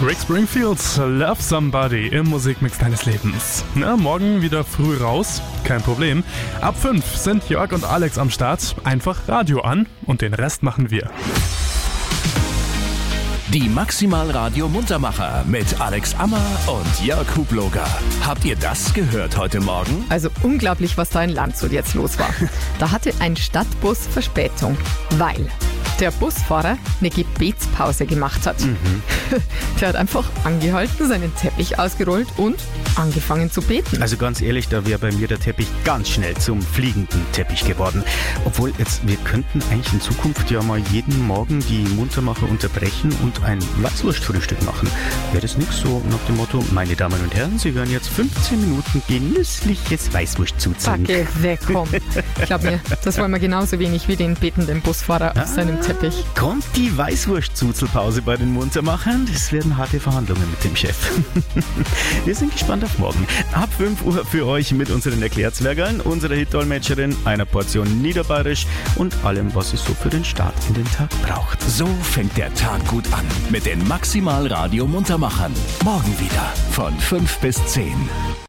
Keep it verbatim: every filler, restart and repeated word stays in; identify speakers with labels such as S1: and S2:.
S1: Rick Springfields Love Somebody im Musikmix deines Lebens. Na, morgen wieder früh raus, kein Problem. Ab fünf sind Jörg und Alex am Start. Einfach Radio an und den Rest machen wir.
S2: Die Maximal Radio Muntermacher mit Alex Ammer und Jörg Hubloger. Habt ihr das gehört heute Morgen?
S3: Also unglaublich, was da in Landshut jetzt los war. Da hatte ein Stadtbus Verspätung, weil der Busfahrer eine Gebetspause gemacht hat. Mhm. Der hat einfach angehalten, seinen Teppich ausgerollt und angefangen zu beten.
S4: Also ganz ehrlich, da wäre bei mir der Teppich ganz schnell zum fliegenden Teppich geworden. Obwohl, jetzt, wir könnten eigentlich in Zukunft ja mal jeden Morgen die Muntermacher unterbrechen und ein Weißwurstfrühstück machen. Wäre das nichts so nach dem Motto, meine Damen und Herren, Sie hören jetzt fünfzehn Minuten genüssliches Weißwurstzuzeln.
S3: Backe weg, komm. Ich glaube mir, das wollen wir genauso wenig wie den betenden Busfahrer auf ah, seinem Teppich.
S4: Kommt die Weißwurstzuzelpause bei den Muntermachern? Das werden harte Verhandlungen mit dem Chef. Wir sind gespannt auf morgen. Ab fünf Uhr für euch mit unseren Erklärzwergern, unserer Hitdolmetscherin, einer Portion Niederbayerisch und allem, was es so für den Start in den Tag braucht.
S2: So fängt der Tag gut an mit den Maximal Radio Muntermachern. Morgen wieder von fünf bis zehn.